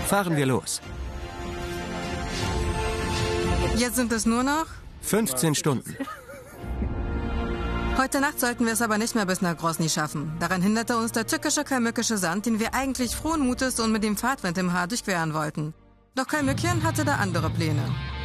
Fahren wir los. Jetzt sind es nur noch 15 Stunden. Heute Nacht sollten wir es aber nicht mehr bis nach Grozny schaffen. Daran hinderte uns der tückische kalmückische Sand, den wir eigentlich frohen Mutes und mit dem Fahrtwind im Haar durchqueren wollten. Doch Kalmykien hatte da andere Pläne.